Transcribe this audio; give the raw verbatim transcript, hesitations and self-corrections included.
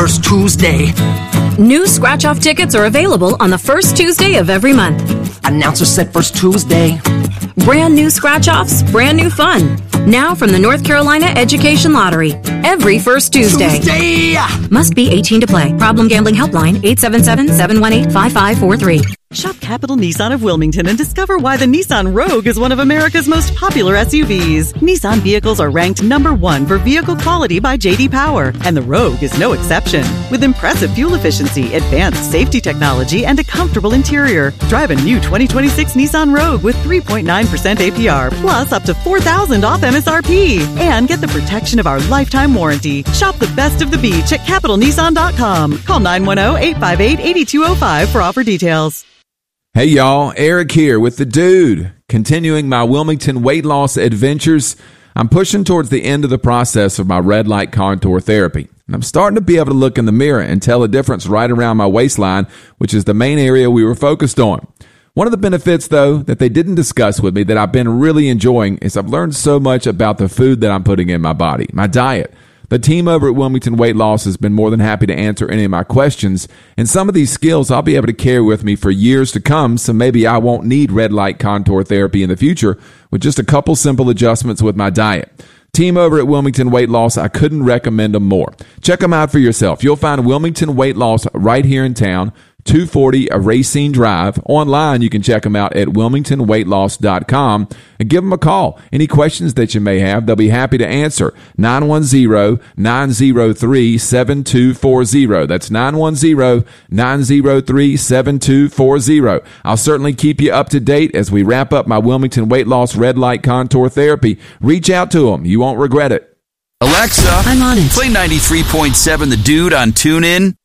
first Tuesday. New scratch-off tickets are available on the first Tuesday of every month. Announcer said first Tuesday. Brand new scratch-offs, brand new fun. Now from the North Carolina Education Lottery. Every first Tuesday. Tuesday! Must be eighteen to play. Problem Gambling Helpline, eight seven seven, seven one eight, five five four three. Shop Capital Nissan of Wilmington and discover why the Nissan Rogue is one of America's most popular S U Vs. Nissan vehicles are ranked number one for vehicle quality by J D Power, and the Rogue is no exception. With impressive fuel efficiency, advanced safety technology, and a comfortable interior, drive a new twenty twenty-six Nissan Rogue with three point nine percent A P R, plus up to four thousand dollars off M S R P. And get the protection of our lifetime warranty. Shop the best of the beach at capital nissan dot com. Call nine one zero, eight five eight, eight two zero five for offer details. Hey y'all, Eric here with the Dude, continuing my Wilmington weight loss adventures. I'm pushing towards the end of the process of my red light contour therapy, and I'm starting to be able to look in the mirror and tell a difference right around my waistline, which is the main area we were focused on. One of the benefits, though, that they didn't discuss with me that I've been really enjoying is I've learned so much about the food that I'm putting in my body, my diet. The team over at Wilmington Weight Loss has been more than happy to answer any of my questions, and some of these skills I'll be able to carry with me for years to come, so maybe I won't need red light contour therapy in the future with just a couple simple adjustments with my diet. Team over at Wilmington Weight Loss, I couldn't recommend them more. Check them out for yourself. You'll find Wilmington Weight Loss right here in town, two forty Racine Drive. Online, you can check them out at wilmington weight loss dot com and give them a call. Any questions that you may have, they'll be happy to answer. nine one zero, nine zero three, seven two four zero. That's nine one zero, nine zero three, seven two four zero. I'll certainly keep you up to date as we wrap up my Wilmington Weight Loss Red Light Contour Therapy. Reach out to them. You won't regret it. Alexa, I'm on it. Play ninety-three point seven The Dude on TuneIn.